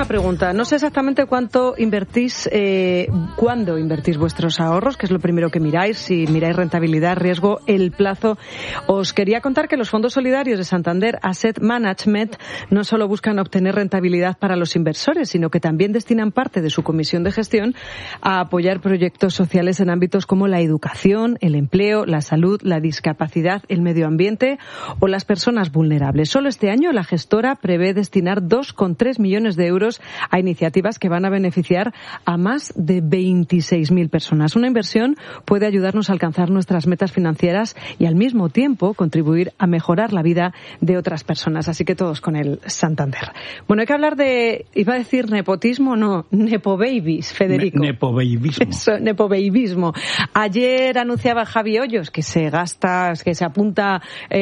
una pregunta. No sé exactamente cuánto invertís, cuándo invertís vuestros ahorros, que es lo primero que miráis, si miráis rentabilidad, riesgo, el plazo. Os quería contar que los fondos solidarios de Santander Asset Management no solo buscan obtener rentabilidad para los inversores, sino que también destinan parte de su comisión de gestión a apoyar proyectos sociales en ámbitos como la educación, el empleo, la salud, la discapacidad, el medio ambiente o las personas vulnerables. Solo este año la gestora prevé destinar 2,3 millones de euros a iniciativas que van a beneficiar a más de 26.000 personas. Una inversión puede ayudarnos a alcanzar nuestras metas financieras y al mismo tiempo contribuir a mejorar la vida de otras personas. Así que todos con el Santander. Bueno, hay que hablar de, iba a decir nepotismo, no, nepobabies, Federico. Nepobaibismo. Eso, nepobaibismo. Ayer anunciaba Javi Hoyos que se apunta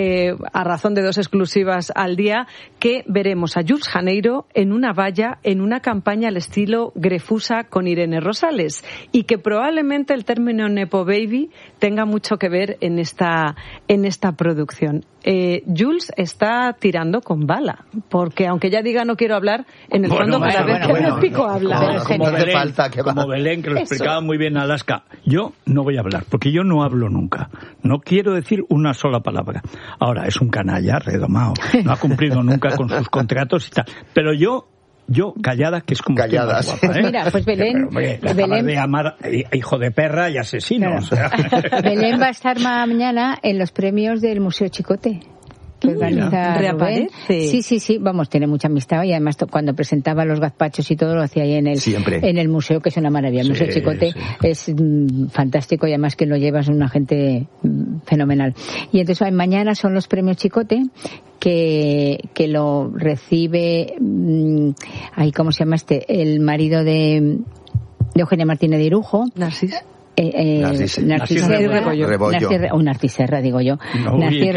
a razón de 2 exclusivas al día, que veremos a Jules Janeiro en una valla, en una campaña al estilo Grefusa con Irene Rosales, y que probablemente el término Nepo Baby tenga mucho que ver en esta producción. Jules está tirando con bala, porque aunque ya diga no quiero hablar, en el fondo cada vez que me pico habla. Como Belén, que lo explicaba muy bien Alaska. Yo no voy a hablar, porque yo no hablo nunca. No quiero decir una sola palabra. Ahora, es un canalla redomado. No ha cumplido nunca con sus contratos y tal. Pero yo callada, que es como calladas. Guapa, Pues mira, pues Belén, Belén de amar hijo de perra y asesino. Claro. O sea. Belén va a estar mañana en los premios del Museo Chicote, que organiza Rubén. Sí, vamos, tiene mucha amistad, y además cuando presentaba los gazpachos y todo lo hacía ahí en el museo, que es una maravilla. El Museo Chicote es fantástico, y además que lo llevas una gente fenomenal. Y entonces mañana son los premios Chicote, que lo recibe, ¿cómo se llama el marido de Eugenia Martínez de Irujo? Narcis. Narcis Serra, digo yo.